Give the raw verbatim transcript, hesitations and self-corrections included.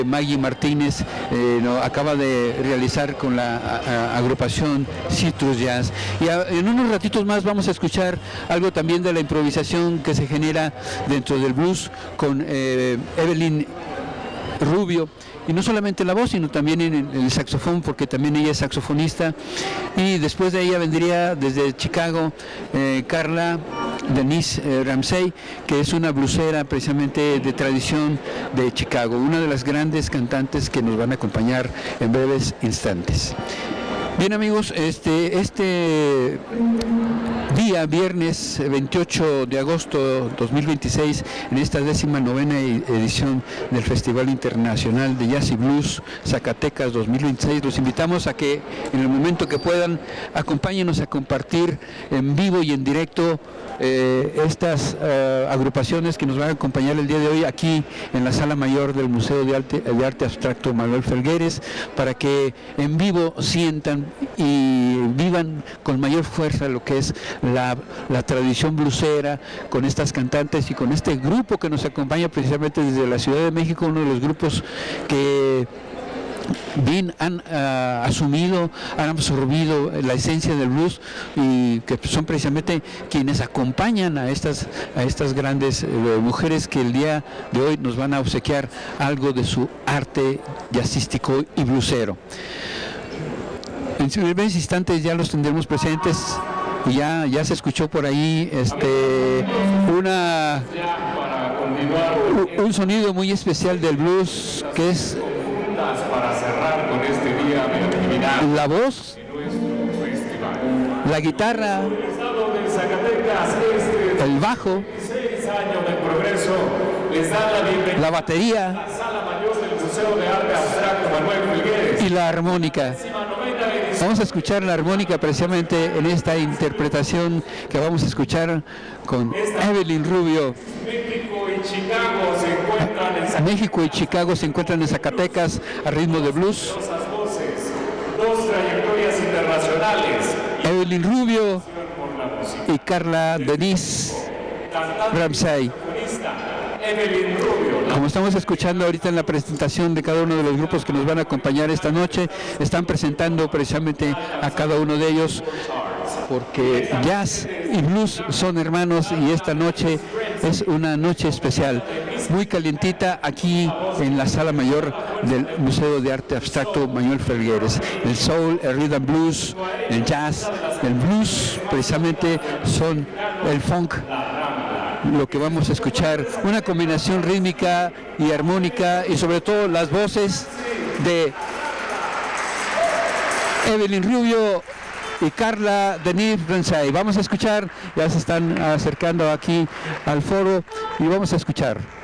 Maggie Martínez eh, no, acaba de realizar con la a, a, agrupación Citrus Jazz. Y a, en unos ratitos más vamos a escuchar algo también de la improvisación que se genera dentro del blues con eh, Evelyn Rubio. Y no solamente en la voz, sino también en el saxofón, porque también ella es saxofonista. Y después de ella vendría desde Chicago eh, Carla Denise eh, Ramsey, que es una blusera precisamente de tradición de Chicago, una de las grandes cantantes que nos van a acompañar en breves instantes. Bien, amigos, este, este día, viernes veintiocho de agosto de dos mil veintiséis, en esta décima novena edición del Festival Internacional de Jazz y Blues Zacatecas dos mil veintiséis, los invitamos a que en el momento que puedan acompáñenos a compartir en vivo y en directo eh, estas uh, agrupaciones que nos van a acompañar el día de hoy aquí en la Sala Mayor del Museo de Arte, de Arte Abstracto Manuel Felgueres, para que en vivo sientan y vivan con mayor fuerza lo que es la, la tradición blusera, con estas cantantes y con este grupo que nos acompaña precisamente desde la Ciudad de México, uno de los grupos que bien han uh, asumido, han absorbido la esencia del blues y que son precisamente quienes acompañan a estas, a estas grandes uh, mujeres que el día de hoy nos van a obsequiar algo de su arte jazzístico y blusero. En breves instantes ya los tendremos presentes y ya, ya se escuchó por ahí este una un sonido muy especial del blues, que es la voz, la guitarra, el bajo, la batería y la armónica. Vamos a escuchar la armónica precisamente en esta interpretación que vamos a escuchar con Evelyn Rubio. México y Chicago se encuentran en Zacatecas. México y Chicago se encuentran en Zacatecas a ritmo de blues. Voces, dos trayectorias internacionales. Evelyn Rubio y Carla Denise Ramsey. Evelyn Rubio. Como estamos escuchando ahorita en la presentación de cada uno de los grupos que nos van a acompañar esta noche, están presentando precisamente a cada uno de ellos, porque jazz y blues son hermanos y esta noche es una noche especial, muy calientita aquí en la Sala Mayor del Museo de Arte Abstracto Manuel Felgueres. El soul, el rhythm blues, el jazz, el blues precisamente son el funk, lo que vamos a escuchar, una combinación rítmica y armónica y sobre todo las voces de Evelyn Rubio y Carla Denise Ramsey. Vamos a escuchar, ya se están acercando aquí al foro y vamos a escuchar.